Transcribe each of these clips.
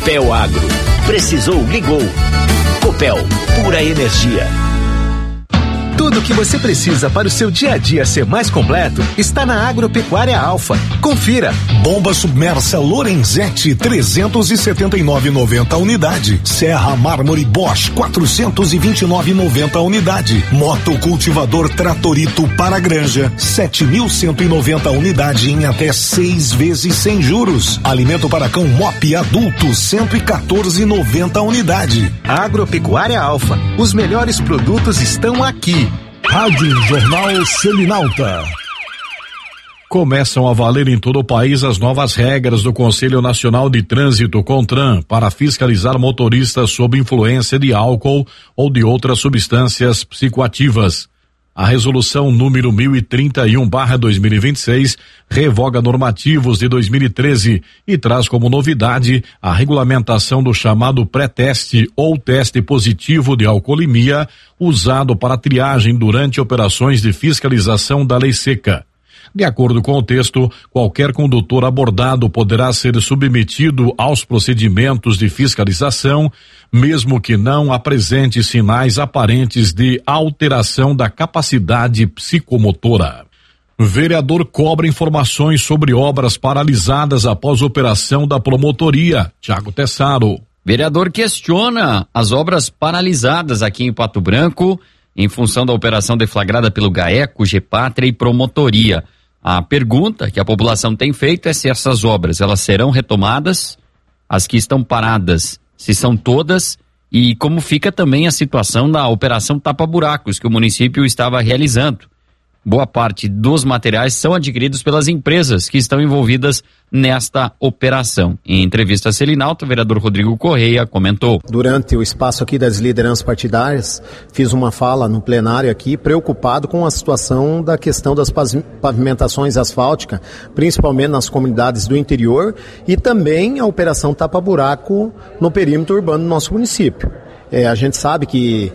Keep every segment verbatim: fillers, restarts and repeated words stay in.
Copel Agro. Precisou, ligou. Copel, pura energia. Tudo o que você precisa para o seu dia a dia ser mais completo está na Agropecuária Alfa. Confira. Bomba submersa Lorenzetti trezentos e setenta e nove reais e noventa centavos unidade. Serra mármore Bosch quatrocentos e vinte e nove reais e noventa centavos unidade. Moto cultivador Tratorito para granja sete mil cento e noventa centavos unidade em até seis vezes sem juros. Alimento para cão Mop adulto cento e quatorze reais e noventa centavos unidade. Agropecuária Alfa. Os melhores produtos estão aqui. Rádio Jornal Selinalta. Começam a valer em todo o país as novas regras do Conselho Nacional de Trânsito, CONTRAN, para fiscalizar motoristas sob influência de álcool ou de outras substâncias psicoativas. A resolução número mil e trinta e um barra dois mil e vinte e seis revoga normativos de dois mil e treze e traz como novidade a regulamentação do chamado pré-teste ou teste positivo de alcoolemia usado para triagem durante operações de fiscalização da lei seca. De acordo com o texto, qualquer condutor abordado poderá ser submetido aos procedimentos de fiscalização, mesmo que não apresente sinais aparentes de alteração da capacidade psicomotora. Vereador cobra informações sobre obras paralisadas após operação da promotoria. Tiago Tessaro. Vereador questiona as obras paralisadas aqui em Pato Branco em função da operação deflagrada pelo GAECO, Gepátria e promotoria. A pergunta que a população tem feito é se essas obras elas serão retomadas, as que estão paradas, se são todas, e como fica também a situação da operação tapa-buracos que o município estava realizando. Boa parte dos materiais são adquiridos pelas empresas que estão envolvidas nesta operação. Em entrevista a Selinalta, o vereador Rodrigo Correia comentou. Durante o espaço aqui das lideranças partidárias, fiz uma fala no plenário aqui, preocupado com a situação da questão das pavimentações asfálticas, principalmente nas comunidades do interior, e também a operação tapa-buraco no perímetro urbano do nosso município. É, a gente sabe que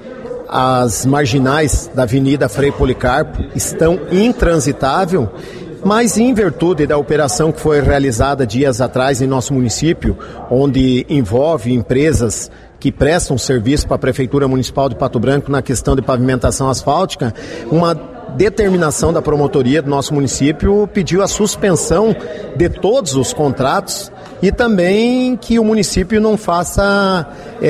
as marginais da Avenida Frei Policarpo estão intransitáveis, mas em virtude da operação que foi realizada dias atrás em nosso município, onde envolve empresas que prestam serviço para a Prefeitura Municipal de Pato Branco na questão de pavimentação asfáltica, uma determinação da promotoria do nosso município pediu a suspensão de todos os contratos e também que o município não faça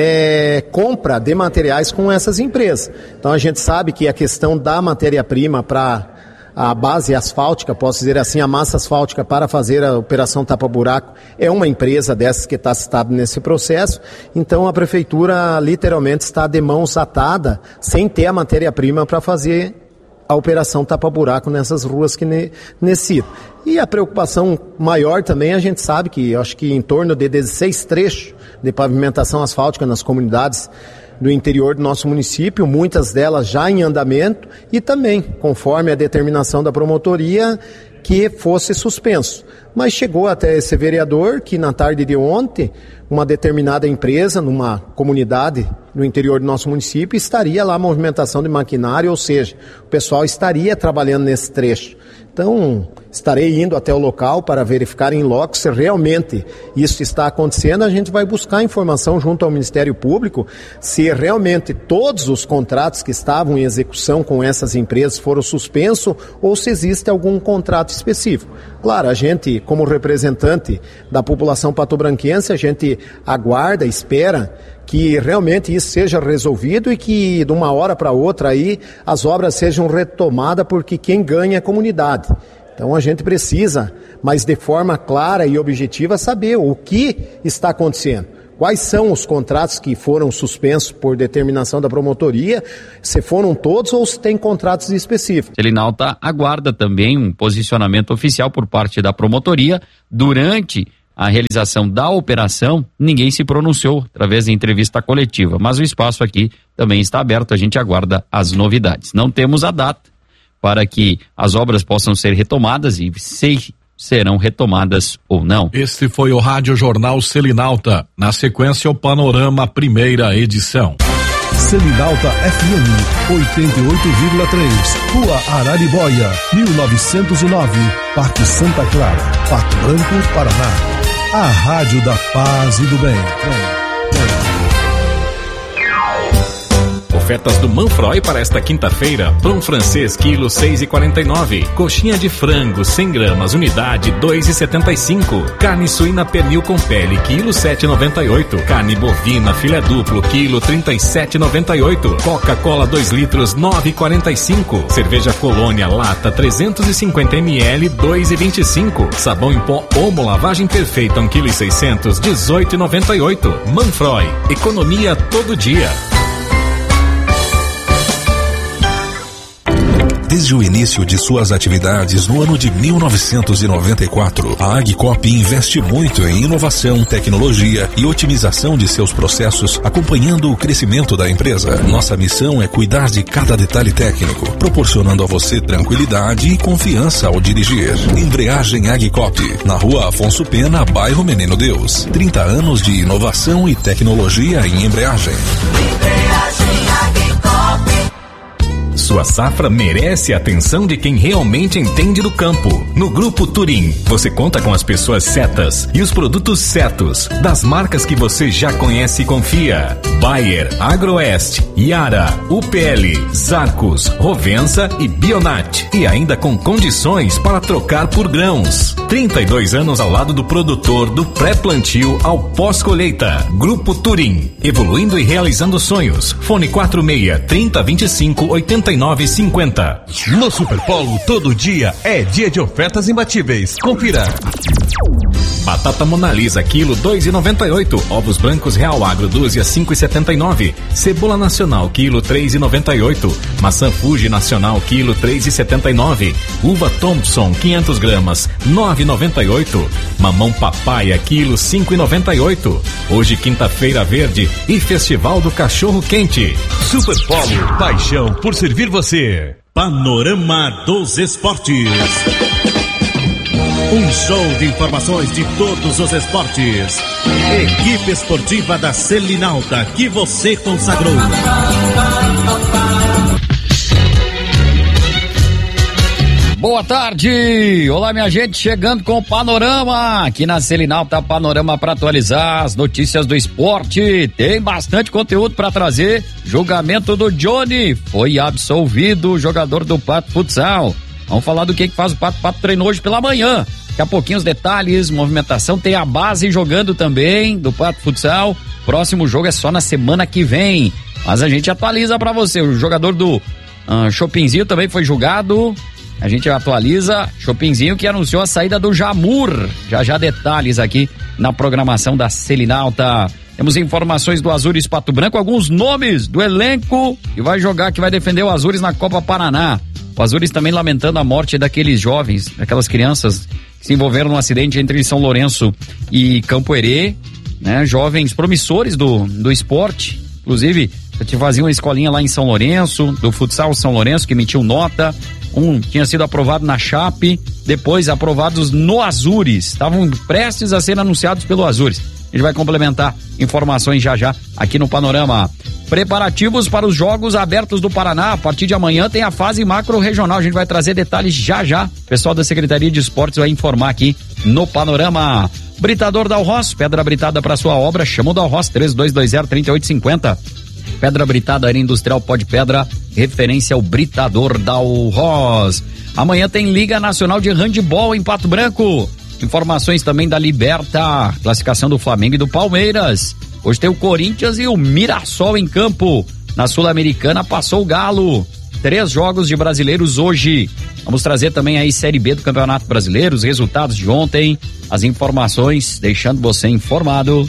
é, compra de materiais com essas empresas. Então a gente sabe que a questão da matéria-prima para a base asfáltica, posso dizer assim, a massa asfáltica para fazer a operação tapa-buraco é uma empresa dessas que está citada nesse processo. Então a prefeitura literalmente está de mãos atadas, sem ter a matéria-prima para fazer a operação tapa-buraco nessas ruas que ne- necessitam. E a preocupação maior também, a gente sabe que, eu acho que em torno de dezesseis trechos de pavimentação asfáltica nas comunidades do interior do nosso município, muitas delas já em andamento e também, conforme a determinação da promotoria, que fosse suspenso. Mas chegou até esse vereador que na tarde de ontem, uma determinada empresa, numa comunidade no interior do nosso município, estaria lá a movimentação de maquinário, ou seja, o pessoal estaria trabalhando nesse trecho. Então, estarei indo até o local para verificar em loco se realmente isso está acontecendo. A gente vai buscar informação junto ao Ministério Público se realmente todos os contratos que estavam em execução com essas empresas foram suspensos ou se existe algum contrato específico. Claro, a gente, como representante da população patobranquense, a gente aguarda, espera que realmente isso seja resolvido e que de uma hora para outra aí as obras sejam retomadas, porque quem ganha é a comunidade. Então a gente precisa, mas de forma clara e objetiva, saber o que está acontecendo. Quais são os contratos que foram suspensos por determinação da promotoria, se foram todos ou se tem contratos específicos. Selinalta aguarda também um posicionamento oficial por parte da promotoria. Durante a realização da operação, ninguém se pronunciou através de entrevista coletiva, mas o espaço aqui também está aberto, a gente aguarda as novidades. Não temos a data para que as obras possam ser retomadas e se serão retomadas ou não. Este foi o Rádio Jornal Selinalta. Na sequência, o Panorama, primeira edição. Selinalta F M oitenta e oito vírgula três, Rua Araribóia, mil novecentos e nove, Parque Santa Clara, Pato Branco, Paraná. A Rádio da Paz e do Bem. Ofertas do Manfroy para esta quinta-feira. Pão francês, quilo seis e quarenta e nove. Coxinha de frango, cem gramas, unidade dois e setenta e cinco. Carne suína pernil com pele, quilo sete e noventa e oito. Carne bovina, filé duplo, quilo trinta e sete e noventa e oito. Coca-Cola dois litros, nove e quarenta e cinco. Cerveja Colônia, lata trezentos e cinquenta mililitros, dois e vinte e cinco. Sabão em pó Omo, lavagem perfeita, um quilo e seiscentos, dezoito e noventa e oito. Manfroy, economia todo dia. Desde o início de suas atividades no ano de mil novecentos e noventa e quatro, a Agcop investe muito em inovação, tecnologia e otimização de seus processos, acompanhando o crescimento da empresa. Nossa missão é cuidar de cada detalhe técnico, proporcionando a você tranquilidade e confiança ao dirigir. Embreagem Agcop, na Rua Afonso Pena, bairro Menino Deus. trinta anos de inovação e tecnologia em embreagem. Embreagem Agcop. Sua safra merece a atenção de quem realmente entende do campo. No Grupo Turim, você conta com as pessoas certas e os produtos certos, das marcas que você já conhece e confia. Bayer, Agroeste, Yara, U P L, Zarcos, Rovensa e Bionat. E ainda com condições para trocar por grãos. trinta e dois anos ao lado do produtor, do pré-plantio ao pós-colheita. Grupo Turim, evoluindo e realizando sonhos. Fone quatro seis, trinta, vinte e cinco, oitenta e nove cinquenta. No Superpolo, todo dia é dia de ofertas imbatíveis. Confira. Batata Monalisa, quilo dois e noventa e oito. Ovos brancos Real Agro, dúzia cinco e setenta e nove. Cebola Nacional, quilo três e noventa e oito. Maçã Fuji Nacional, quilo três e setenta e nove. Uva Thompson, quinhentas gramas, nove e noventa e oito. Mamão Papaya, quilo cinco e noventa e oito. Hoje, quinta-feira verde e Festival do Cachorro Quente. Superpolo, paixão por servir você. Panorama dos Esportes. Um show de informações de todos os esportes. Equipe esportiva da Selinalta que você consagrou. Boa tarde! Olá, minha gente, chegando com o Panorama aqui na Selinalta, Panorama para atualizar as notícias do esporte. Tem bastante conteúdo para trazer. Julgamento do Johnny, foi absolvido o jogador do Pato Futsal. Vamos falar do que que faz o Pato. O Pato treinou hoje pela manhã. Daqui a pouquinho os detalhes, movimentação, tem a base jogando também do Pato Futsal. Próximo jogo é só na semana que vem. Mas a gente atualiza para você. O jogador do uh, Chopinzinho também foi julgado. A gente atualiza. Chopinzinho que anunciou a saída do Jamur. Já já detalhes aqui na programação da Selinalta. Temos informações do Azures Pato Branco, alguns nomes do elenco que vai jogar, que vai defender o Azures na Copa Paraná. O Azures também lamentando a morte daqueles jovens, daquelas crianças que se envolveram num acidente entre São Lourenço e Campo Herê, né? Jovens promissores do, do esporte. Inclusive, eu te fazia uma escolinha lá em São Lourenço, do futsal São Lourenço, que emitiu nota. Um tinha sido aprovado na Chape, depois aprovados no Azures. Estavam prestes a ser anunciados pelo Azures. A gente vai complementar informações já já aqui no Panorama. Preparativos para os Jogos Abertos do Paraná. A partir de amanhã tem a fase macro-regional. A gente vai trazer detalhes já já. O pessoal da Secretaria de Esportes vai informar aqui no Panorama. Britador Dalros, pedra britada para sua obra. Chama o Dalros, três dois dois zero, três oito cinco zero. Pedra britada, área industrial, pó de pedra. Referência ao Britador Dalros. Amanhã tem Liga Nacional de Handebol em Pato Branco. Informações também da Liberta, classificação do Flamengo e do Palmeiras. Hoje tem o Corinthians e o Mirassol em campo. Na Sul-Americana passou o Galo. Três jogos de brasileiros hoje. Vamos trazer também aí Série B do Campeonato Brasileiro, os resultados de ontem, as informações, deixando você informado.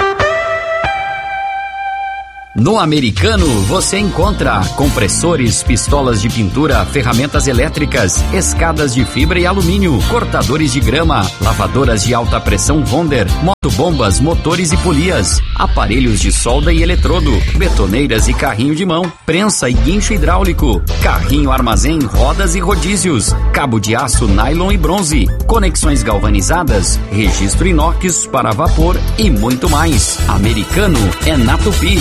No Americano você encontra compressores, pistolas de pintura, ferramentas elétricas, escadas de fibra e alumínio, cortadores de grama, lavadoras de alta pressão Wonder, motobombas, motores e polias, aparelhos de solda e eletrodo, betoneiras e carrinho de mão, prensa e guincho hidráulico, carrinho armazém, rodas e rodízios, cabo de aço, nylon e bronze, conexões galvanizadas, registro inox para vapor e muito mais. Americano é na Tupi.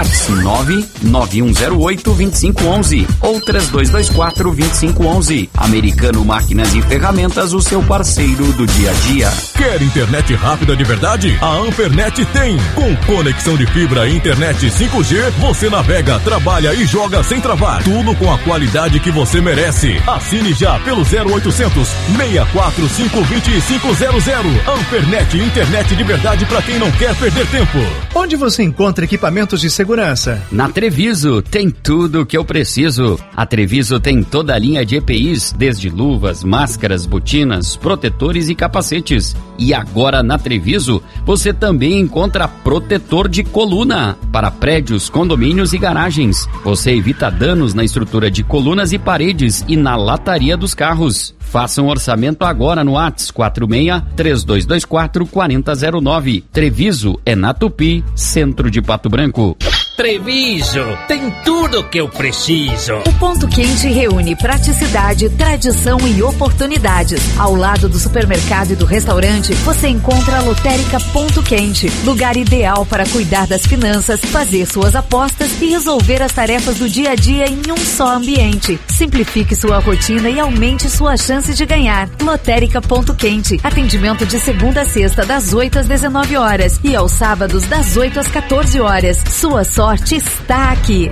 WhatsApp nove nove um zero oito dois cinco um um ou três dois dois quatro dois cinco um um. Americano Máquinas e Ferramentas, o seu parceiro do dia a dia. Quer internet rápida de verdade? A Ampernet tem. Com conexão de fibra e internet cinco G, você navega, trabalha e joga sem travar. Tudo com a qualidade que você merece. Assine já pelo zero oitocentos, seis quatro cinco, dois cinco zero zero. Ampernet, internet de verdade para quem não quer perder tempo. Onde você encontra equipamentos de segurança? Na Treviso tem tudo o que eu preciso. A Treviso tem toda a linha de E P Is, desde luvas, máscaras, botinas, protetores e capacetes. E agora na Treviso você também encontra protetor de coluna para prédios, condomínios e garagens. Você evita danos na estrutura de colunas e paredes e na lataria dos carros. Faça um orçamento agora no WhatsApp quatro seis, três dois dois quatro, quatro zero zero nove. Treviso é na Tupi, centro de Pato Branco. Treviso, tem tudo que eu preciso. O Ponto Quente reúne praticidade, tradição e oportunidades. Ao lado do supermercado e do restaurante, você encontra a Lotérica Ponto Quente, lugar ideal para cuidar das finanças, fazer suas apostas e resolver as tarefas do dia a dia em um só ambiente. Simplifique sua rotina e aumente sua chance de ganhar. Lotérica Ponto Quente, atendimento de segunda a sexta das oito às dezenove horas e aos sábados das oito às quatorze horas. Sua sorte está aqui.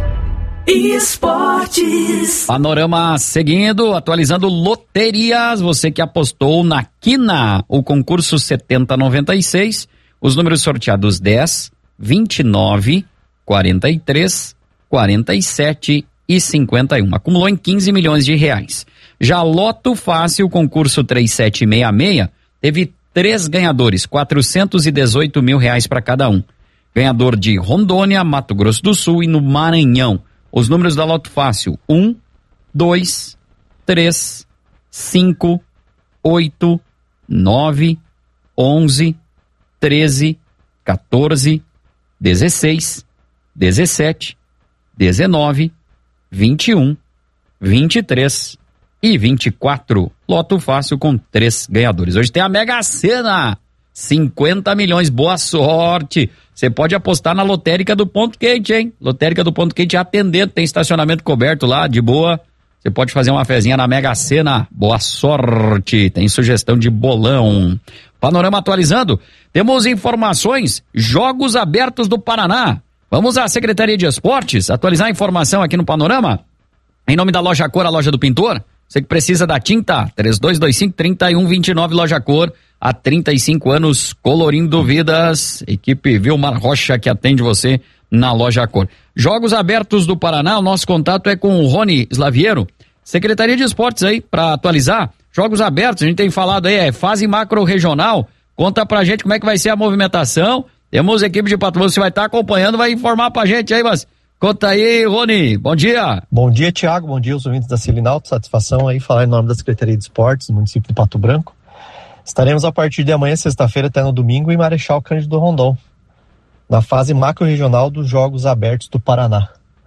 Esportes. Panorama seguindo, atualizando loterias. Você que apostou na Quina, o concurso setenta noventa e seis, os números sorteados dez, vinte e nove, quarenta e três, quarenta e sete e cinquenta e um. Acumulou em quinze milhões de reais. Já Loto Fácil, concurso três sete seis seis, teve três ganhadores, quatrocentos e dezoito mil reais para cada um. Ganhador de Rondônia, Mato Grosso do Sul e no Maranhão. Os números da Loto Fácil: um, dois, três, cinco, oito, nove, onze, treze, quatorze, dezesseis, dezessete, dezenove, vinte e um, vinte e três e vinte e quatro. Loto Fácil com três ganhadores. Hoje tem a Mega Sena, cinquenta milhões, boa sorte. Você pode apostar na Lotérica do Ponto Quente, hein? Lotérica do Ponto Quente atendendo, tem estacionamento coberto lá, de boa. Você pode fazer uma fezinha na Mega Sena, boa sorte. Tem sugestão de bolão. Panorama atualizando, temos informações, Jogos Abertos do Paraná. Vamos à Secretaria de Esportes, atualizar a informação aqui no Panorama. Em nome da Loja Cor, a loja do pintor. Você que precisa da tinta, três dois dois cinco, três um dois nove, Loja Cor. Há trinta e cinco anos, colorindo vidas. Equipe Vilmar Rocha que atende você na Loja Cor. Jogos Abertos do Paraná, o nosso contato é com o Rony Slaviero. Secretaria de Esportes aí, para atualizar. Jogos Abertos, a gente tem falado aí, é fase macro-regional. Conta pra gente como é que vai ser a movimentação. Temos equipe de Pato Branco, você vai estar acompanhando, vai informar pra gente aí, mas conta aí, Rony, bom dia. Bom dia, Thiago, bom dia aos ouvintes da Selinalto, satisfação aí falar em nome da Secretaria de Esportes do município de Pato Branco. Estaremos a partir de amanhã, sexta-feira, até no domingo, em Marechal Cândido Rondon, na fase macro-regional dos Jogos Abertos do Paraná.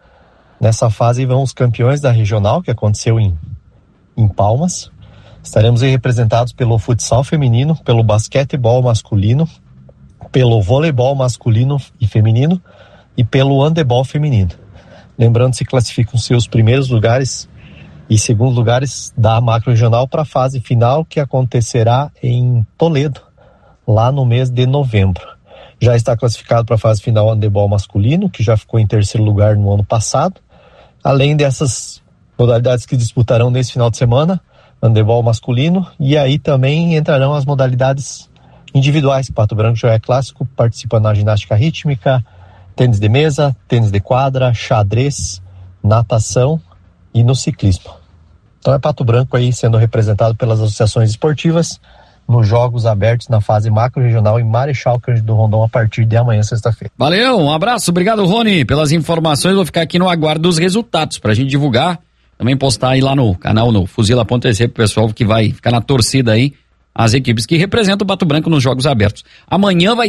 Nessa fase vão os campeões da regional, que aconteceu em, em Palmas. Estaremos aí representados pelo futsal feminino, pelo basquetebol masculino, pelo voleibol masculino e feminino e pelo handebol feminino. Lembrando, se classificam-se os primeiros lugares e segundos lugares da macro-regional para a fase final, que acontecerá em Toledo, lá no mês de novembro. Já está classificado para a fase final o handebol masculino, que já ficou em terceiro lugar no ano passado. Além dessas modalidades que disputarão nesse final de semana, handebol masculino, e aí também entrarão as modalidades individuais, que Pato Branco já é clássico, participa na ginástica rítmica, tênis de mesa, tênis de quadra, xadrez, natação e no ciclismo. Então é Pato Branco aí sendo representado pelas associações esportivas nos Jogos Abertos na fase macro-regional em Marechal Cândido Rondon a partir de amanhã, sexta-feira. Valeu, um abraço, obrigado, Rony, pelas informações. Vou ficar aqui no aguardo dos resultados pra gente divulgar, também postar aí lá no canal no fuzila ponto e c pro pessoal que vai ficar na torcida aí, as equipes que representam o Pato Branco nos Jogos Abertos. Amanhã vai